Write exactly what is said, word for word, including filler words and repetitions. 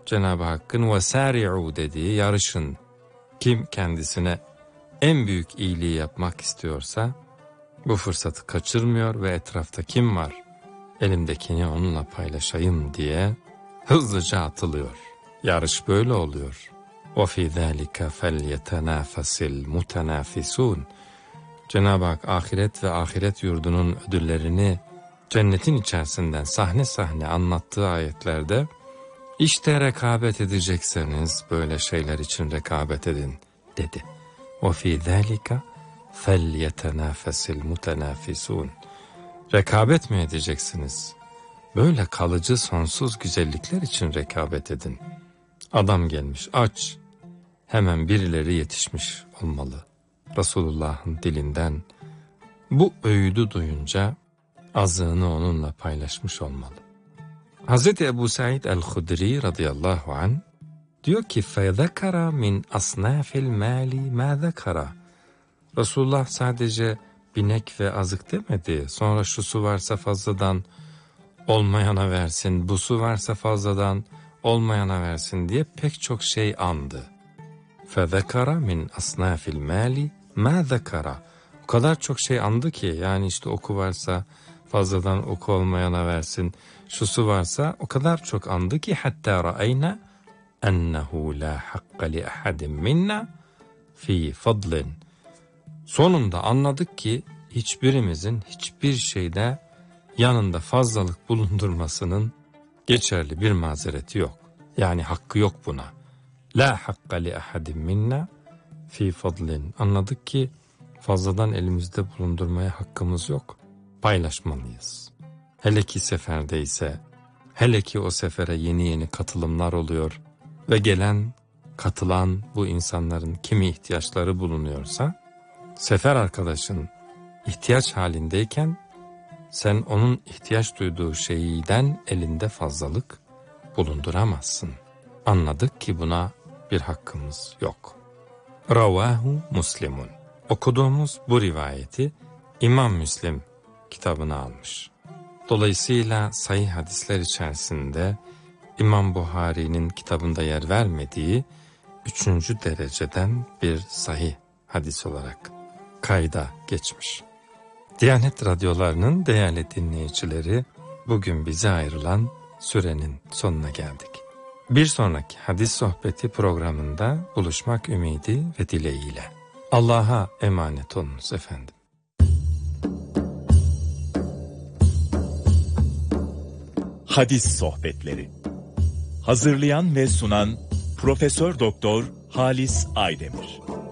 Cenab-ı Hakk'ın وَسَارِعُوا dediği yarışın. Kim kendisine en büyük iyiliği yapmak istiyorsa bu fırsatı kaçırmıyor ve etrafta kim var? Elimdekini onunla paylaşayım diye hızlıca atılıyor. Yarış böyle oluyor. وَفِي ذَٰلِكَ فَلْيَتَنَافَسِ الْمُتَنَافِسُونَ. Cenab-ı Hak ahiret ve ahiret yurdunun ödüllerini cennetin içerisinden sahne sahne anlattığı ayetlerde işte rekabet edecekseniz böyle şeyler için rekabet edin dedi. وَفِي ذَٰلِكَ فَلْيَتَنَافَسِ الْمُتَنَافِسُونَ. Rekabet mi edeceksiniz? Böyle kalıcı sonsuz güzellikler için rekabet edin. Adam gelmiş aç, hemen birileri yetişmiş olmalı. Resulullah'ın dilinden bu öğüdü duyunca azığını onunla paylaşmış olmalı. Hazreti Ebu Said el-Hudri radıyallahu anh diyor ki فَذَكَرَ مِنْ أَصْنَافِ الْمَالِ مَا ذَكَرَ. Resulullah sadece binek ve azık demedi. Sonra şu su varsa fazladan olmayana versin, bu su varsa fazladan olmayana versin diye pek çok şey andı. فَذَكَرَ مِنْ أَصْنَافِ الْمَالِ مَا ذَكَرَ. O kadar çok şey andı ki, yani işte oku varsa fazladan oku olmayana versin, şu su varsa o kadar çok andı ki hatta ra'ayna ennehu la hakka li ahadin minna fi fadlin. Sonunda anladık ki hiçbirimizin hiçbir şeyde yanında fazlalık bulundurmasının geçerli bir mazereti yok. Yani hakkı yok buna. La hakka li ahadin minna fi fadlin. Anladık ki fazladan elimizde bulundurmaya hakkımız yok. Paylaşmalıyız. Hele ki seferdeyse, hele ki o sefere yeni yeni katılımlar oluyor ve gelen, katılan bu insanların kimi ihtiyaçları bulunuyorsa, sefer arkadaşın ihtiyaç halindeyken sen onun ihtiyaç duyduğu şeyden elinde fazlalık bulunduramazsın. Anladık ki buna bir hakkımız yok. Ravahu Muslimun. Okuduğumuz bu rivayeti İmam Müslim kitabına almış. Dolayısıyla sahih hadisler içerisinde İmam Buhari'nin kitabında yer vermediği üçüncü dereceden bir sahih hadis olarak kayda geçmiş. Diyanet radyolarının değerli dinleyicileri, bugün bize ayrılan sürenin sonuna geldik. Bir sonraki hadis sohbeti programında buluşmak ümidi ve dileğiyle. Allah'a emanet olunuz efendim. Hadis sohbetleri. Hazırlayan ve sunan Profesör Doktor Halis Aydemir.